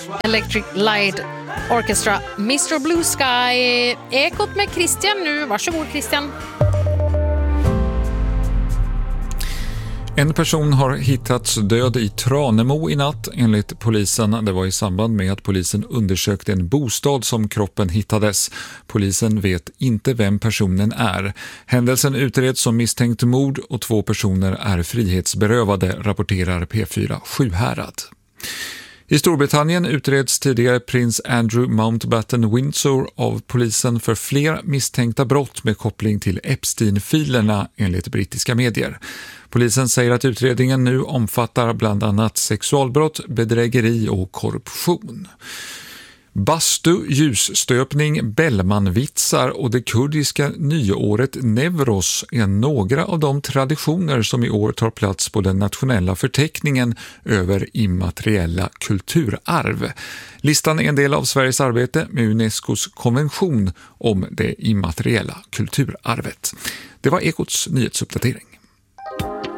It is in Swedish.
Electric Light Orchestra, Mr. Blue Sky. Ekot med Christian nu. Varsågod Christian. En person har hittats död i Tranemo i natt enligt polisen. Det var i samband med att polisen undersökte en bostad som kroppen hittades. Polisen vet inte vem personen är. Händelsen utreds som misstänkt mord och 2 personer är frihetsberövade, rapporterar P4 Sjuhärad. I Storbritannien utreds tidigare prins Andrew Mountbatten Windsor av polisen för fler misstänkta brott med koppling till Epstein-filerna enligt brittiska medier. Polisen säger att utredningen nu omfattar bland annat sexualbrott, bedrägeri och korruption. Bastu, ljusstöpning, Bellmanvitsar och det kurdiska nyåret Nevros är några av de traditioner som i år tar plats på den nationella förteckningen över immateriella kulturarv. Listan är en del av Sveriges arbete med Unescos konvention om det immateriella kulturarvet. Det var Ekots nyhetsuppdatering.